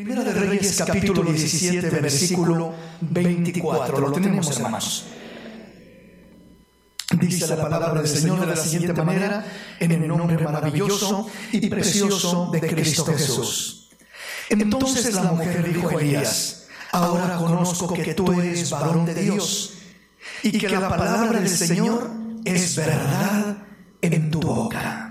Primera de Reyes, capítulo 17, versículo 24. Lo tenemos, hermanos. Dice la palabra del Señor de la siguiente manera: en el nombre maravilloso y precioso de Cristo Jesús. Entonces la mujer dijo a Elías: ahora conozco que tú eres varón de Dios y que la palabra del Señor es verdad en tu boca.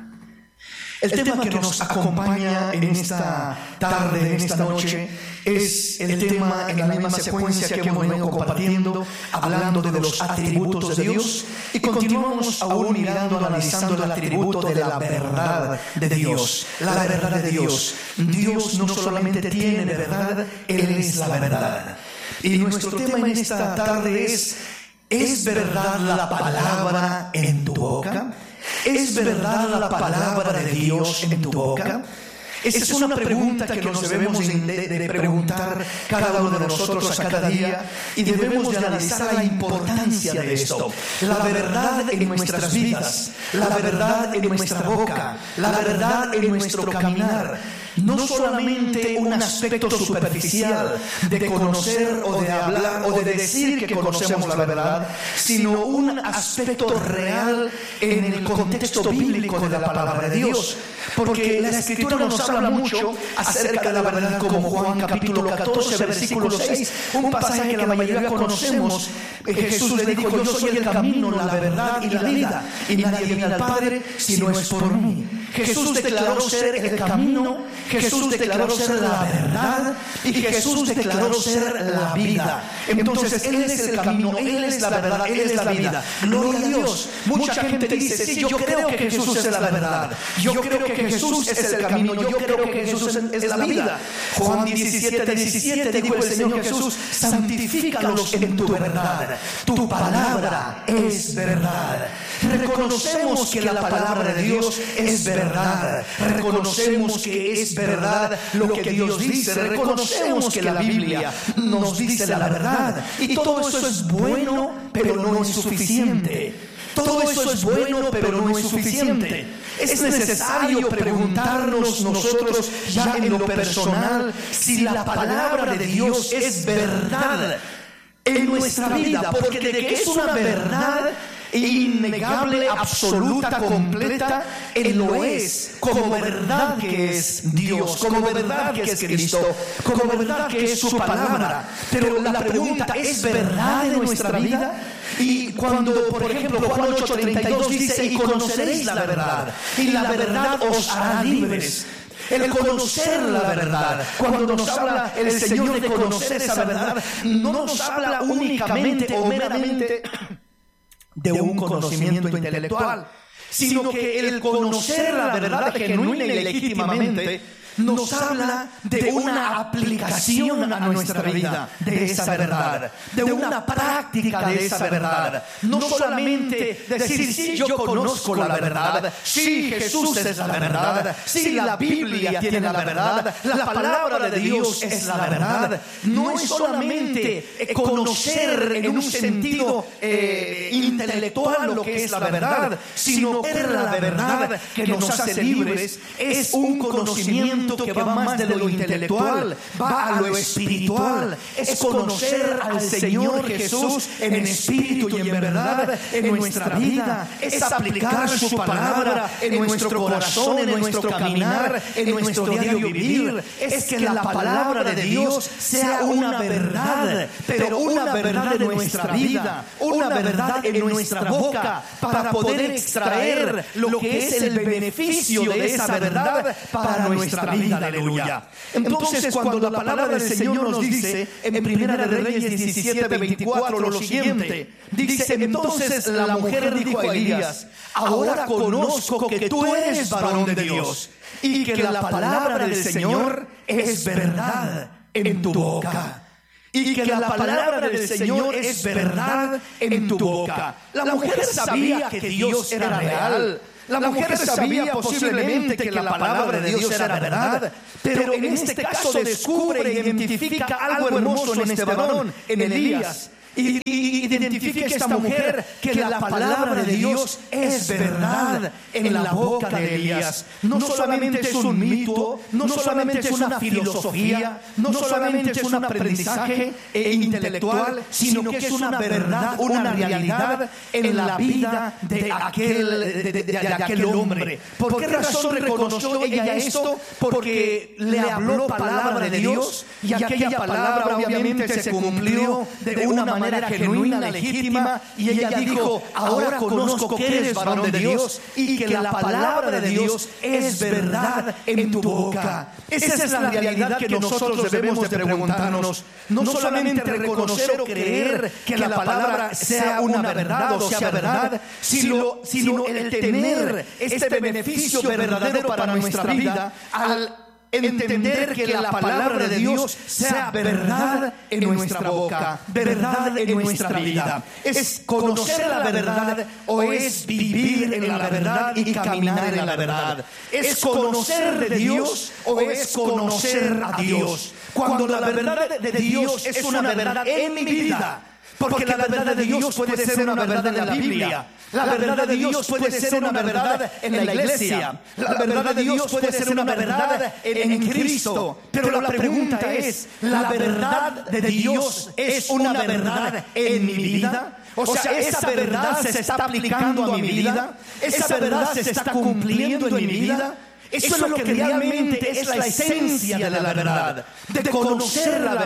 El tema que nos acompaña en esta tarde, en esta noche, es el tema en la misma secuencia que hemos venido compartiendo, hablando de los atributos de Dios, y continuamos aún mirando, analizando el atributo de la verdad de Dios. La verdad de Dios. Dios no solamente tiene verdad, Él es la verdad. Y nuestro tema en esta tarde ¿es verdad la palabra en tu boca? ¿Es verdad la palabra de Dios en tu boca? Esa es una pregunta que nos debemos de preguntar cada uno de nosotros a cada día, y debemos de analizar la importancia de esto. La verdad en nuestras vidas, la verdad en nuestra boca, la verdad en nuestro caminar. No solamente un aspecto superficial de conocer o de hablar o de decir que conocemos la verdad, sino un aspecto real en el contexto bíblico de la palabra de Dios. Porque la Escritura nos habla mucho acerca de la verdad, como Juan capítulo 14, versículo 6, un pasaje que la mayoría conocemos. Jesús le dijo: yo soy el camino, la verdad y la vida, y nadie viene al Padre si no es por mí. Jesús declaró ser el camino, Jesús declaró ser la verdad, y Jesús declaró ser la vida. Entonces Él es el camino, Él es la verdad, Él es la vida. Gloria a Dios. Mucha gente dice: sí, yo creo que Jesús es la verdad, yo creo que Jesús es el camino, yo creo que Jesús es la vida. Juan 17 dijo el Señor Jesús: santifícalos en tu verdad, tu palabra es verdad. Reconocemos que la palabra de Dios es verdad, reconocemos que es verdad lo que Dios dice, reconocemos que la Biblia nos dice la verdad, y todo eso es bueno, pero no es suficiente. Todo eso es bueno, pero no es suficiente. Es necesario preguntarnos nosotros ya en lo personal si la palabra de Dios es verdad en nuestra vida, porque de que es una verdad innegable, absoluta, completa, Él lo es, como verdad que es Dios, como verdad que es Cristo, como verdad que es su palabra. Pero la pregunta: ¿es verdad en nuestra vida? Y cuando, por ejemplo, Juan 8:32 dice: y conoceréis la verdad, y la verdad os hará libres. El conocer la verdad, cuando nos habla el Señor de conocer esa verdad, no nos habla únicamente o meramente de un conocimiento intelectual, sino que el conocer la verdad genuina y legítimamente nos habla de una aplicación a nuestra vida de esa verdad, de una práctica de esa verdad. No solamente decir: sí, yo conozco la verdad, sí, Jesús es la verdad, sí, la Biblia tiene la verdad, la palabra de Dios es la verdad. No es solamente conocer en un sentido intelectual lo que es la verdad, sino que la verdad que nos hace libres es un conocimiento que va más de lo intelectual, va a lo espiritual. Es conocer al Señor Jesús en espíritu y en verdad en nuestra vida. Es aplicar su palabra en nuestro corazón, en nuestro caminar, en nuestro diario vivir. Es que la palabra de Dios sea una verdad, pero una verdad en nuestra vida, una verdad en nuestra boca, para poder extraer lo que es el beneficio de esa verdad para nuestra vida. Aleluya. Entonces, cuando la palabra del Señor nos dice en Primera de Reyes 17:24 lo siguiente, dice: entonces la mujer dijo a Elías: ahora conozco que tú eres varón de Dios y que la palabra del Señor es verdad en tu boca. Y que la palabra del Señor es verdad en tu boca. La mujer sabía que Dios era real. La mujer sabía posiblemente que la palabra de Dios era verdad, pero en este caso descubre e identifica algo hermoso en este varón, en Elías. y identifique esta mujer que la palabra de Dios es verdad en la boca de Elías. No solamente es un mito, no solamente es una filosofía, no solamente es un aprendizaje intelectual, sino que es una verdad, una realidad en la vida de aquel hombre. ¿Por qué razón reconoció ella esto? Porque le habló palabra de Dios, y aquella palabra obviamente se cumplió de una manera genuina, legítima, y ella dijo: ahora conozco que eres varón de Dios y que la palabra de Dios es verdad en tu boca. Esa es la realidad que nosotros debemos de preguntarnos. No solamente reconocer o creer que la palabra sea una verdad o sea verdad, sino el tener este beneficio verdadero para nuestra vida al entender que la palabra de Dios sea verdad en nuestra boca, verdad en nuestra vida. ¿Es conocer la verdad o es vivir en la verdad y caminar en la verdad? ¿Es conocer de Dios o es conocer a Dios? Cuando la verdad de Dios es una verdad en mi vida, porque la verdad de Dios puede ser una verdad en la Biblia, la verdad de Dios puede ser una verdad en la iglesia, la verdad de Dios puede ser una verdad en Cristo. Pero la pregunta es: ¿la verdad de Dios es una verdad en mi vida? O sea, ¿esa verdad se está aplicando a mi vida? ¿Esa verdad se está cumpliendo en mi vida? Eso es lo que realmente es la esencia de la verdad, de conocer la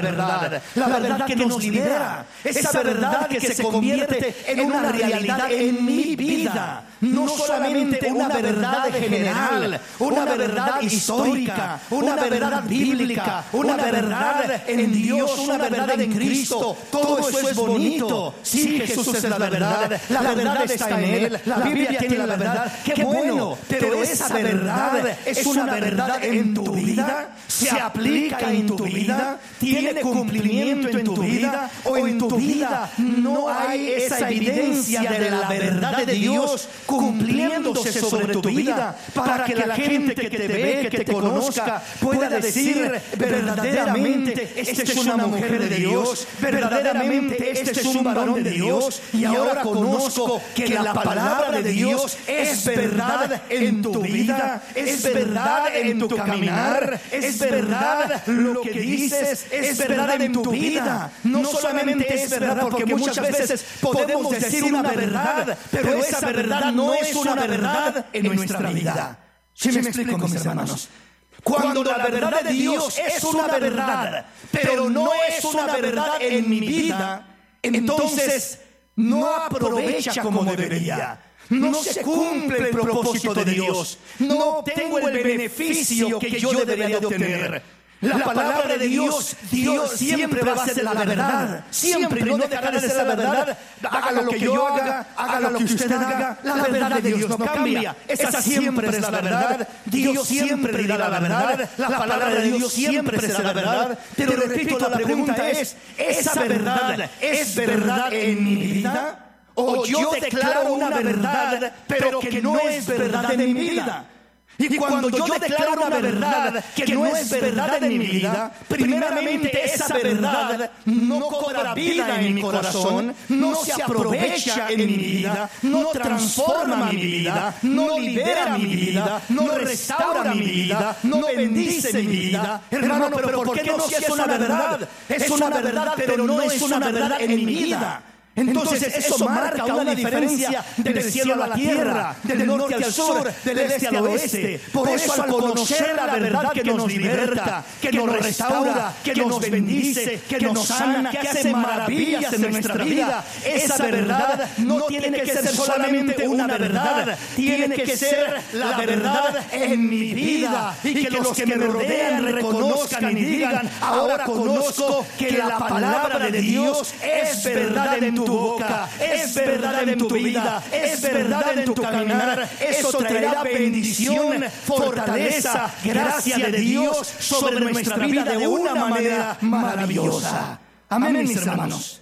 verdad que nos libera, esa verdad que se convierte en una realidad en mi vida, no solamente una verdad general, una verdad histórica, una verdad bíblica, una verdad en Dios, una verdad en Cristo. Todo eso es bonito. Sí, Jesús es la verdad está en Él, la Biblia tiene la verdad, qué bueno, pero esa verdad es una verdad en tu vida, se aplica en tu vida, tiene cumplimiento en tu vida, o en tu vida no hay esa evidencia de la verdad de Dios cumpliéndose sobre tu vida, para que la gente que te ve, que te conozca, pueda decir: verdaderamente esta es una mujer de Dios, verdaderamente este es un varón de Dios, y ahora conozco que la palabra de Dios es verdad en tu vida, es verdad en tu caminar, es verdad lo que dices, es verdad en tu vida. No solamente es verdad porque muchas veces podemos decir una verdad, pero esa verdad no es una verdad en nuestra vida. ¿Sí me explico, mis hermanos? Cuando la verdad de Dios es una verdad, pero no es una verdad en mi vida, entonces no aprovecha como debería. No se cumple el propósito de Dios. No obtengo el beneficio que yo debería de obtener. La palabra de Dios siempre va a ser la verdad. Siempre, no dejará de ser la verdad. Haga lo que yo haga, haga lo que usted haga. La verdad de Dios no cambia. Esa siempre es la verdad. Dios siempre dirá la verdad. La palabra de Dios siempre será la verdad. Pero repito, la pregunta es: ¿esa verdad es verdad en mi vida? O yo declaro una verdad, pero que no es verdad en mi vida. Y cuando yo declaro una verdad que no es verdad en mi vida, primeramente esa verdad no cobra vida en mi corazón, no se aprovecha en mi vida, no transforma mi vida, no libera mi vida, no restaura mi vida, no bendice mi vida. Hermano, pero ¿por qué no? Si es una verdad, es una verdad, pero no es una verdad en mi vida. Entonces eso marca una diferencia del cielo a la tierra, del norte al sur, del este al oeste. Por eso, al conocer la verdad que nos liberta, que nos restaura, que nos bendice, que nos sana, que hace maravillas en nuestra vida, esa verdad no tiene que ser solamente una verdad, tiene que ser la verdad en mi vida, y que los que me rodean reconozcan y digan: ahora conozco que la palabra de Dios es verdad en tu boca, es verdad en tu vida, es verdad en tu caminar. Eso traerá bendición, fortaleza, gracia de Dios sobre nuestra vida de una manera maravillosa. Amén, mis hermanos.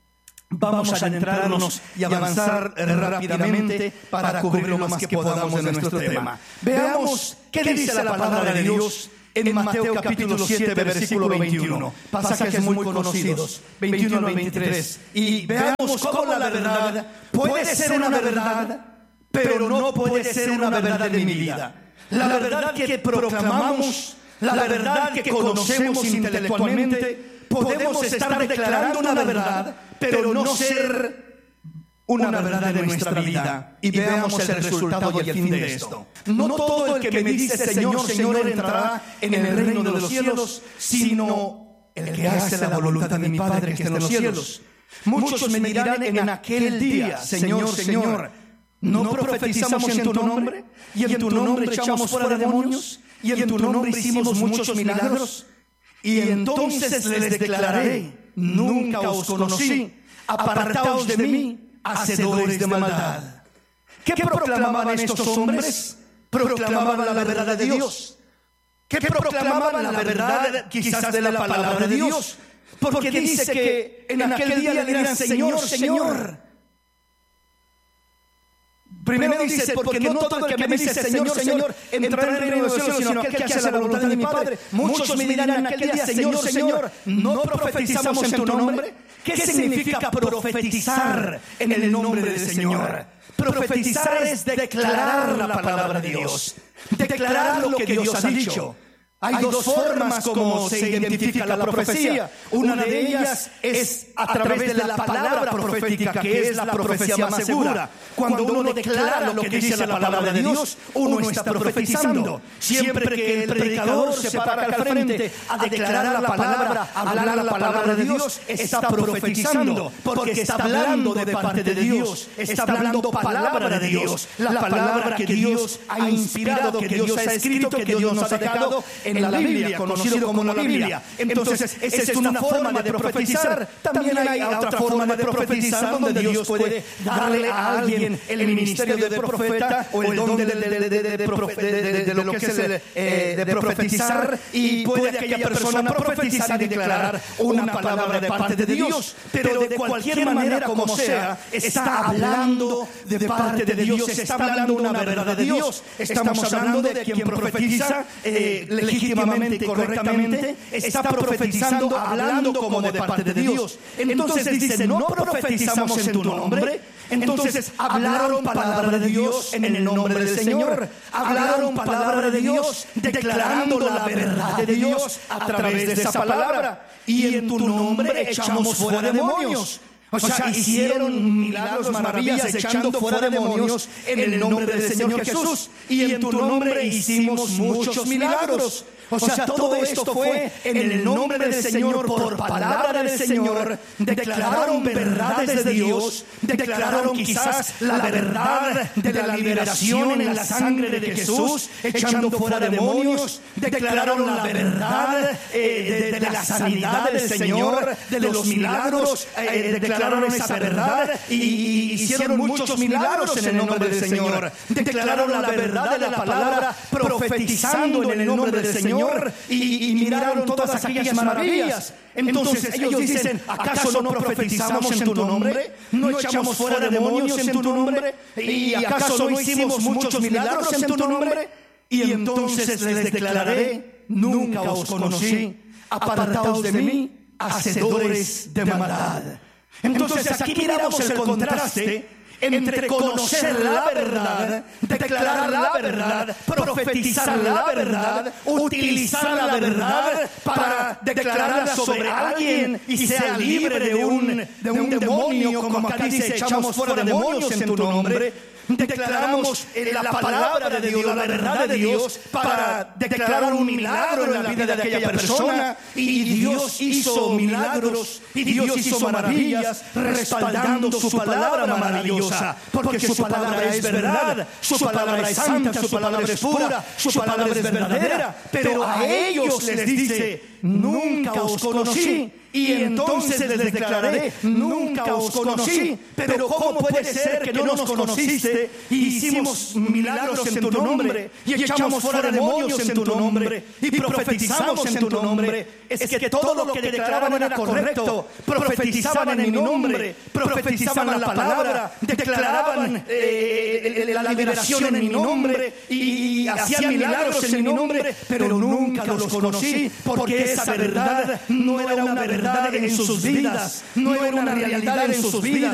Vamos a adentrarnos y avanzar rápidamente para cubrir lo más que podamos de nuestro tema. Veamos qué dice la palabra de Dios en Mateo capítulo 7, versículo 21. Pasajes muy conocidos, 21 al 23. Y veamos cómo la verdad puede ser una verdad, pero no puede ser una verdad de mi vida. La verdad que proclamamos, la verdad que conocemos intelectualmente, podemos estar declarando una verdad, pero no ser una verdad de nuestra vida. Y veamos el resultado y el fin de esto. No todo el que me dice Señor, Señor entrará en el reino de los cielos, sino el que hace la voluntad de mi Padre que está en los cielos. Muchos me dirán en aquel día, Señor, Señor, ¿no profetizamos en tu nombre? ¿Y en tu nombre echamos fuera demonios? ¿Y en tu nombre hicimos muchos milagros? Y entonces les declararé, nunca os conocí, apartaos de mí, hacedores de maldad. ¿Qué proclamaban estos hombres? Proclamaban la verdad de Dios. ¿Qué proclamaban? La verdad quizás de la palabra de Dios. Porque dice que en aquel día le dirán, Señor, Señor. Primero dice, porque no todo el que me dice Señor, Señor, entrará en el reino de los cielos, sino aquel que hace la voluntad de mi Padre. Muchos me dirán en aquel día, Señor, Señor, ¿no profetizamos en tu nombre? ¿Qué significa profetizar en el nombre del Señor? Profetizar es declarar la palabra de Dios, declarar lo que Dios ha dicho. Hay dos formas como se identifica la profecía. Una de ellas es a través de la palabra profética, que es la profecía más segura. Cuando uno declara lo que dice la palabra de Dios, uno está profetizando. Siempre que el predicador se para al frente a declarar la palabra, a hablar la palabra de Dios, está profetizando, porque está hablando de parte de Dios, está hablando palabra de Dios, la palabra que Dios ha inspirado, que Dios ha escrito, que Dios nos ha dejado en la Biblia, conocido como la Biblia. Entonces, esa es una forma de profetizar. También hay otra forma de profetizar donde Dios puede darle a alguien el ministerio de profeta o el don de lo que es de profetizar, y puede aquella persona profetizar y declarar una palabra de parte de Dios, pero de cualquier manera como sea, está hablando de parte de Dios, está hablando una verdad de Dios. Estamos hablando de quien profetiza legítimamente y correctamente, está profetizando, hablando como de parte de Dios. Entonces dice, no profetizamos en tu nombre. Entonces hablaron palabra de Dios en el nombre del Señor, hablaron palabra de Dios declarando la verdad de Dios a través de esa palabra, y en tu nombre echamos fuera demonios. O sea, hicieron milagros, maravillas, echando fuera demonios en el nombre del Señor Jesús. Y en tu nombre hicimos muchos milagros. O sea, todo esto fue en el nombre del Señor, por palabra del Señor. Declararon verdades de Dios, declararon quizás la verdad de la liberación en la sangre de Jesús, echando fuera demonios. Declararon la verdad de la sanidad del Señor, de los milagros. Declararon esa verdad y hicieron muchos milagros en el nombre del Señor. Declararon la verdad de la palabra, profetizando en el nombre del Señor. Y miraron todas aquellas maravillas. Entonces ellos dicen, ¿acaso no profetizamos en tu nombre? ¿No echamos fuera demonios en tu nombre? ¿Y acaso no hicimos muchos milagros en tu nombre? Y entonces les declararé, nunca os conocí, apartaos de mí, hacedores de maldad. Entonces aquí miramos el contraste entre conocer la verdad, declarar la verdad, profetizar la verdad, utilizar la verdad para declararla sobre alguien y sea libre de un demonio, como acá dice, echamos fuera demonios en tu nombre. Declaramos la palabra de Dios, la verdad de Dios, para declarar un milagro en la vida de aquella persona. Y Dios hizo milagros y Dios hizo maravillas respaldando su palabra maravillosa, porque su palabra es verdad, su palabra es santa, su palabra es pura, su palabra es verdadera. Pero a ellos les dice, nunca os conocí. Y entonces les declararé, nunca os conocí. Pero ¿cómo puede ser que no nos conociste? Y hicimos milagros en tu nombre, y echamos fuera demonios en tu nombre, y profetizamos en tu nombre. Es que todo lo que declaraban era correcto. Profetizaban en mi nombre, profetizaban la palabra, declaraban la liberación en mi nombre, y y hacían milagros en mi nombre, pero nunca los conocí, porque esa verdad no era una verdad en sus vidas, no era una realidad en sus vidas.